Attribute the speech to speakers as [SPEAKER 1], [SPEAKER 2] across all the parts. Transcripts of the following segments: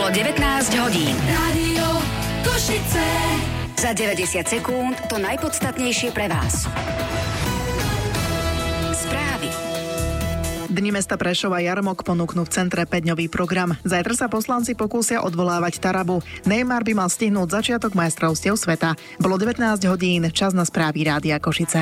[SPEAKER 1] Bolo 19 hodín.
[SPEAKER 2] Rádio Košice.
[SPEAKER 1] Za 90 sekúnd to najpodstatnejšie pre vás. Správy.
[SPEAKER 3] Dni mesta Prešova Jarmok ponúknú v centre 5-dňový program. Zajtra sa poslanci pokúsia odvolávať Tarabu. Neymar by mal stihnúť začiatok majstrovstiev sveta. Bolo 19 hodín, čas na správy Rádia Košice.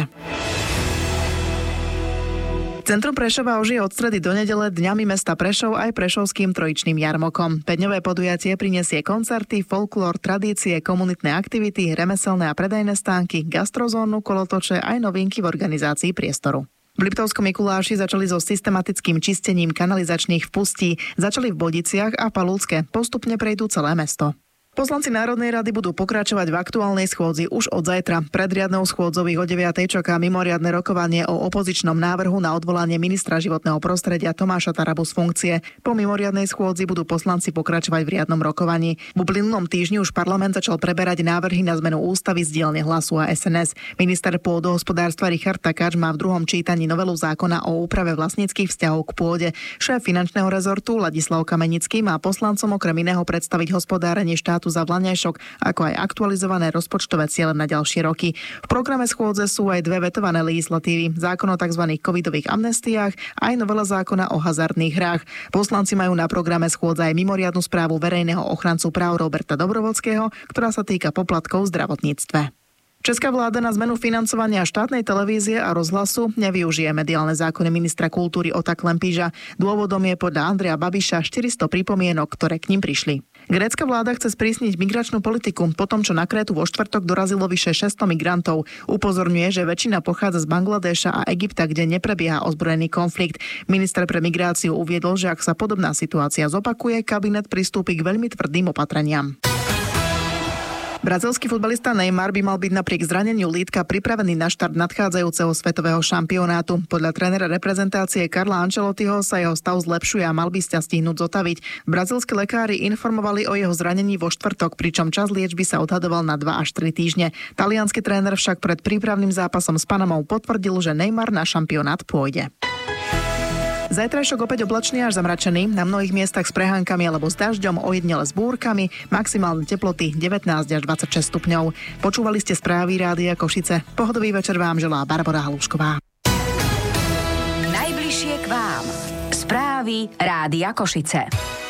[SPEAKER 3] Centrum Prešova ožije od stredy do nedele dňami mesta Prešov aj prešovským trojičným jarmokom. 5-dňové podujatie prinesie koncerty, folklór, tradície, komunitné aktivity, remeselné a predajné stánky, gastrozónu, kolotoče aj novinky v organizácii priestoru. V Liptovskom Mikuláši začali so systematickým čistením kanalizačných vpustí, začali v Bodiciach a Palúcke, postupne prejdú celé mesto. Poslanci Národnej rady budú pokračovať v aktuálnej schôdzi už od zajtra. Pred riadnou schôdzou ich o 9:00 čaká mimoriadne rokovanie o opozičnom návrhu na odvolanie ministra životného prostredia Tomáša Tarabu z funkcie. Po mimoriadnej schôdzi budú poslanci pokračovať v riadnom rokovaní. V uplynulom týždni už parlament začal preberať návrhy na zmenu ústavy z dielne Hlasu a SNS. Minister pôdohospodárstva Richard Takáč má v druhom čítaní novelu zákona o úprave vlastníckych vzťahov k pôde. Šéf finančného rezortu Ladislav Kamenický má poslancom okrem iného predstaviť hospodárenie štátu za vlaňajšok, ako aj aktualizované rozpočtové ciele na ďalšie roky. V programe schôdze sú aj dve vetované legislatívy, zákon o tzv. Covidových amnestiách aj novela zákona o hazardných hrách. Poslanci majú na programe schôdze aj mimoriadnu správu verejného ochrancu práv Roberta Dobrovodského, ktorá sa týka poplatkov v zdravotníctve. Česká vláda na zmenu financovania štátnej televízie a rozhlasu nevyužije mediálne zákony ministra kultúry Ota Klempíža. Dôvodom je podľa Andreja Babiša 400 pripomienok, ktoré k ním prišli. Grécka vláda chce sprísniť migračnú politiku po tom, čo na Krétu vo štvrtok dorazilo vyše 600 migrantov. Upozorňuje, že väčšina pochádza z Bangladéša a Egypta, kde neprebieha ozbrojený konflikt. Minister pre migráciu uviedol, že ak sa podobná situácia zopakuje, kabinet pristúpi k veľmi tvrdým opatreniam. Brazílsky futbalista Neymar by mal byť napriek zraneniu lítka pripravený na štart nadchádzajúceho svetového šampionátu. Podľa trénera reprezentácie Carla Ancelottiho sa jeho stav zlepšuje a mal by sa stihnúť zotaviť. Brazílski lekári informovali o jeho zranení vo štvrtok, pričom čas liečby sa odhadoval na 2 až 3 týždne. Taliansky tréner však pred prípravným zápasom s Panamou potvrdil, že Neymar na šampionát pôjde. Zajtrajšok opäť oblačný až zamračený, na mnohých miestach s prehánkami alebo s dažďom, ojedinele s búrkami, maximálne teploty 19 až 26 stupňov. Počúvali ste správy Rádia Košice. Pohodový večer vám želá Barbora Halušková.
[SPEAKER 1] Najbližšie k vám. Správy Rádia Košice.